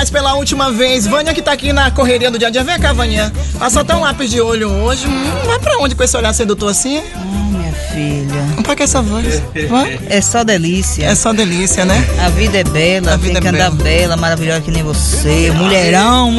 Mas pela última vez, Vânia que tá aqui na correria do dia a dia. Vem cá, Vânia. Vai soltar um lápis de olho hoje. Vai pra onde com esse olhar sedutor assim? Minha filha. Pra que essa voz? É só delícia. É só delícia, né? A vida é bela, tem que andar bela, maravilhosa que nem você. Mulherão.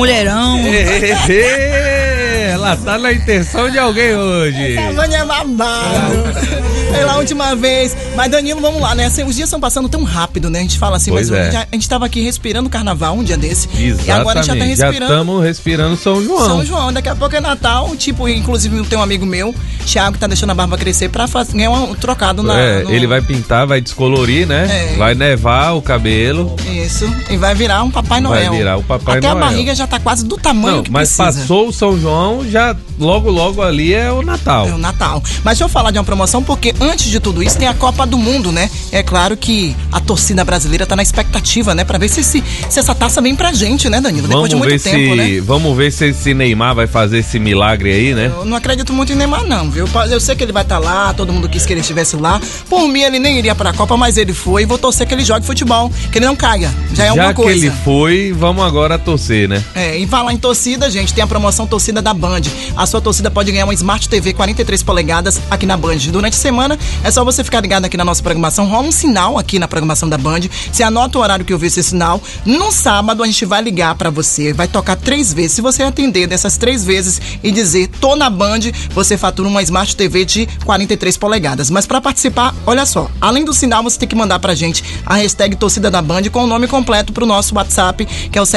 Ela tá na intenção de alguém hoje. Essa Vânia é babado. Pela última vez. Mas Danilo, vamos lá, né? Os dias estão passando tão rápido, né? A gente fala assim, pois mas a gente tava aqui respirando carnaval um dia desse. Exatamente. E agora a gente já tá respirando. Já estamos respirando São João. São João, daqui a pouco é Natal. Tipo, inclusive tem um amigo meu, Thiago, que tá deixando a barba crescer pra ganhar um trocado ele vai pintar, vai descolorir, né? Vai nevar o cabelo. Isso. E vai virar um Papai Noel. Vai virar o Papai Noel. Até a barriga já tá quase do tamanho que mas precisa. Passou o São João, já logo ali é o Natal. É o Natal. Mas deixa eu falar de uma promoção, porque antes de tudo isso tem a Copa do Mundo, né? É claro que a torcida brasileira tá na expectativa, né? Pra ver se essa taça vem pra gente, né, Danilo? Depois de muito tempo, né? Vamos ver se esse Neymar vai fazer esse milagre aí, né? Eu não acredito muito em Neymar, não, viu? Eu sei que ele vai estar lá, todo mundo quis que ele estivesse lá. Por mim, ele nem iria pra Copa, mas ele foi. E vou torcer que ele jogue futebol, que ele não caia. Já é alguma coisa. Já que ele foi, vamos agora torcer, né? E falar em torcida, gente, tem a promoção Torcida da Band. A sua torcida pode ganhar uma Smart TV 43 polegadas aqui na Band. Durante a semana, é só você ficar ligado aqui na nossa programação. Rola um sinal aqui na programação da Band. Você anota o horário que eu vi esse sinal. No sábado, a gente vai ligar pra você. Vai tocar 3 vezes. Se você atender dessas 3 vezes e dizer, tô na Band, você fatura uma Smart TV de 43 polegadas. Mas pra participar, olha só. Além do sinal, você tem que mandar pra gente a hashtag Torcida da Band com o nome completo pro nosso WhatsApp, que é o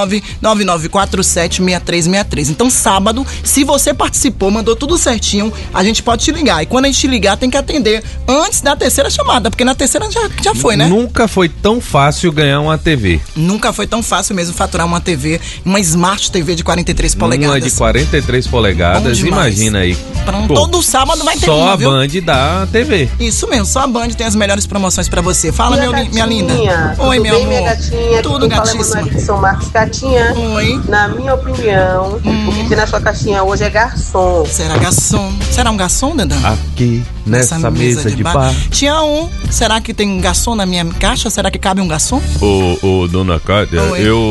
719-9947-6363. Então, sábado, se você participou, mandou tudo certinho, a gente pode te ligar. E quando a gente te ligar, tem que atender antes da terceira chamada, porque na terceira já foi, né? Nunca foi tão fácil ganhar uma TV. Nunca foi tão fácil mesmo faturar uma TV, uma Smart TV de 43 polegadas. Uma de 43 polegadas, imagina aí. Todo sábado vai ter só uma, a viu? Band dá a TV. Isso mesmo, só a Band tem as melhores promoções pra você. Fala, minha linda. Oi, meu amor. Minha gatinha? Tudo gatíssima. Aqui de São Marcos, gatinha. Oi. Na minha opinião, o que tem na sua caixinha hoje é garçom. Será garçom? Será um garçom, Dandan? Aqui, nessa mesa de bar. Tinha um. Será que tem um garçom na minha caixa? Será que cabe um garçom? Ô, dona Cátia,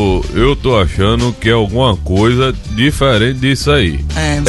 eu tô achando que é alguma coisa diferente disso aí.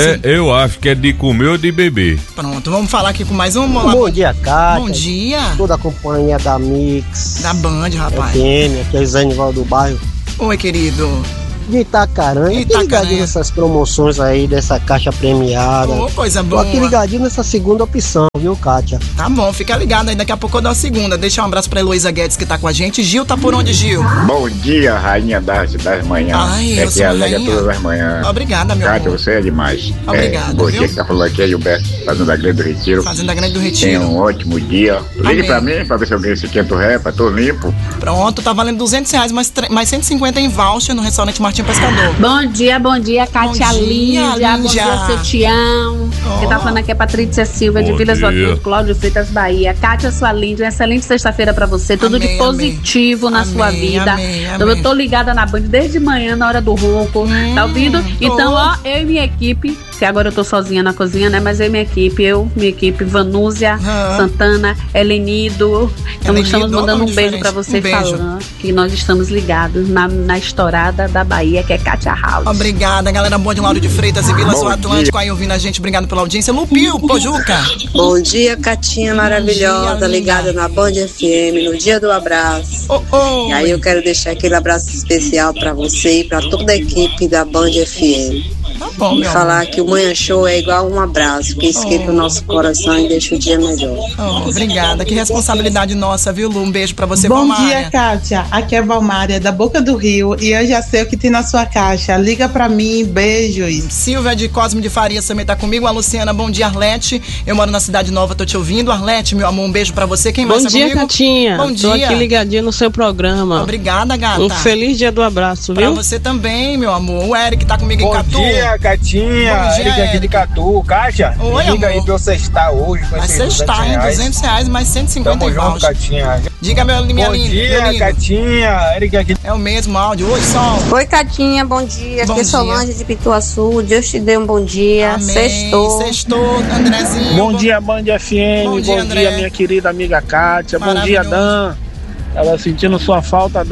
Eu acho que é de comer ou de beber. Pronto, vamos falar aqui com mais um. Bom dia, Cátia. Bom dia. Toda a companhia da Mix. Da Band, rapaz. FM, aqui é Zanival do bairro. Oi, querido. De Itacaranha. Tô ligadinho nessas promoções aí, dessa caixa premiada. Coisa boa. Tô aqui ligadinho nessa segunda opção, viu, Cátia? Tá bom, fica ligado aí, daqui a pouco eu dou a segunda. Deixa um abraço pra Heloísa Guedes que tá com a gente. Gil tá por onde, Gil? Bom dia, rainha das manhãs. Ai, é que alega todas as manhãs. Obrigada, meu Cátia, amor. você é demais. Obrigada, bom viu? dia, que tá falando aqui é Gilberto, Fazenda Grande do Retiro. Fazenda Grande do Retiro. Tenha um ótimo dia. Ligue pra mim, pra ver se eu ganho esse R$500, tô limpo. Pronto, tá valendo R$200, mais 150 em voucher no restaurante Martim Pescador. Bom dia, Cátia Lídia. Bom dia, seu Tião. Quem tá falando aqui é Patrícia Silva, de Vilas do Açude, Cláudio Freitas, Bahia. Cátia, sua linda, uma excelente sexta-feira pra você. Tudo de positivo na sua vida. Então, eu tô ligada na Band desde manhã, na hora do ronco. Tá ouvindo? Então, eu e minha equipe, que agora eu tô sozinha na cozinha, né? Mas eu e minha equipe, Vanúzia, Santana, Helenido. Então, estamos mandando um beijo pra você, falando que nós estamos ligados na estourada da Bahia, que é Cátia House. Obrigada, galera boa de Lauro de Freitas e Vila Sul Atlântico aí ouvindo a gente. Obrigado pela audiência. Lupio, Pojuca. Bom dia, Catinha maravilhosa, ligada na Band FM, no dia do abraço. E aí eu quero deixar aquele abraço especial pra você e pra toda a equipe da Band FM. Tá bom, e falar que o Manhã Show é igual um abraço, que esquenta o nosso coração e deixa o dia melhor. Obrigada, que responsabilidade nossa, viu, Lu? Um beijo pra você, Bom Valmária. dia, Kátia. Aqui é Valmária, da Boca do Rio, e eu já sei o que tem na sua caixa. Liga pra mim, beijos. Silvia de Cosme de Farias também tá comigo. A Luciana, bom dia, Arlete. Eu moro na Cidade Nova, tô te ouvindo. Arlete, meu amor, um beijo pra você. Quem mais tá comigo? Bom dia, Catinha. Bom dia. Tô aqui ligadinho no seu programa. Obrigada, gata. Um feliz dia do abraço, viu? Pra você também, meu amor. O Eric tá comigo em Catu. Bom dia, Catinha. Eric aqui de Catu. Kátia, liga aí pra eu sextar hoje. Vai sextar, hein? R$200, mais 150 Tamo em junto, voucher. Catinha. Diga, minha linda. Bom dia, Catinha. Eric aqui. É o mesmo áudio. Oi, Sol. Oi, Catinha, bom dia. Aqui é Solange de Pituaçu. Deus te dê um bom dia. Amém. Sextou, Andrezinho. Bom dia, Band FM. Bom dia, minha querida amiga Kátia. Bom dia, Dan. Tava sentindo sua falta, Dan.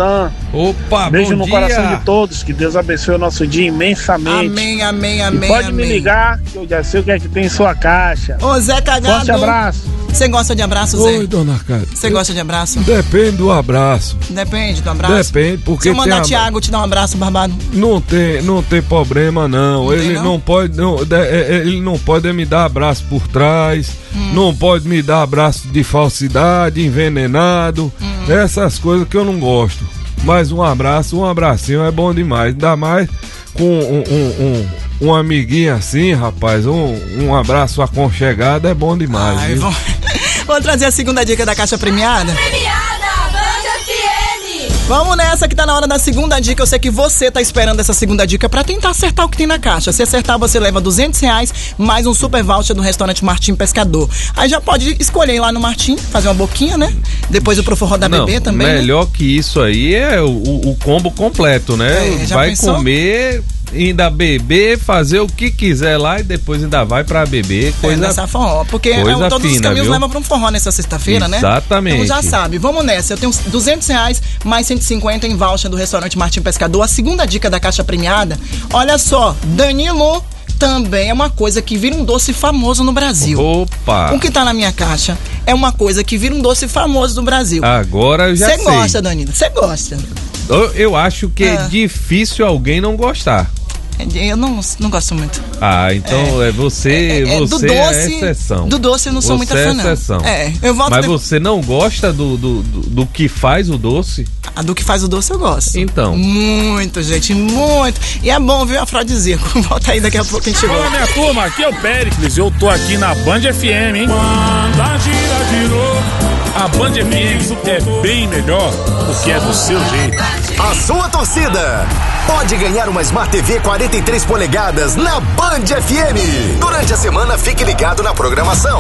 Opa, beijo bom no dia. coração de todos, que Deus abençoe o nosso dia imensamente. Amém, amém, e amém. pode amém. me ligar, que eu já sei o que é que tem em sua caixa. Ô, Zé Cagado. Forte abraço. Você gosta de abraço, Zé? Oi, dona Cátia. Você gosta de abraço? Depende do abraço. Depende do abraço? Depende, porque se eu mandar Thiago te dar um abraço, Barbado? Não tem problema, não. Ele não pode me dar abraço por trás, não pode me dar abraço de falsidade, envenenado, essas coisas que eu não gosto. Mas um abracinho é bom demais, ainda mais com um amiguinho assim, rapaz, um abraço aconchegado é bom demais. Ai, vou trazer a segunda dica da caixa premiada. Vamos nessa que tá na hora da segunda dica. Eu sei que você tá esperando essa segunda dica pra tentar acertar o que tem na caixa. Se acertar, você leva R$200 mais um super voucher do restaurante Martim Pescador. Aí já pode escolher ir lá no Martim, fazer uma boquinha, né? Depois o Pro Forró da Bebê também. Melhor, né? Que isso aí é o combo completo, né? Vai pensou? Comer, ainda beber, fazer o que quiser lá e depois ainda vai pra beber. Nessa forró, porque todos os caminhos levam pra um forró nessa sexta-feira, né? Exatamente. Então já sabe, vamos nessa. Eu tenho R$200 mais 150 em voucher do restaurante Martim Pescador. A segunda dica da caixa premiada, olha só, Danilo também é uma coisa que vira um doce famoso no Brasil. Opa! O que tá na minha caixa é uma coisa que vira um doce famoso no Brasil. Agora eu já sei. Você gosta, Danilo? Você gosta? Eu acho que é difícil alguém não gostar. Eu não gosto muito. Ah, então você do doce, é exceção. Do doce eu não sou muito fã, não. Exceção. Mas você não gosta do que faz o doce? Do que faz o doce eu gosto. Então. Muito, gente, muito. E é bom, viu, afrodisíaco. Volta aí, daqui a pouco a gente chegou. Fala, minha turma, aqui é o Péricles. Eu tô aqui na Band FM, hein? Quando a gira girou, a Band FM é bem melhor porque é do seu jeito. A sua torcida pode ganhar uma Smart TV 43 polegadas na Band FM. Durante a semana, fique ligado na programação.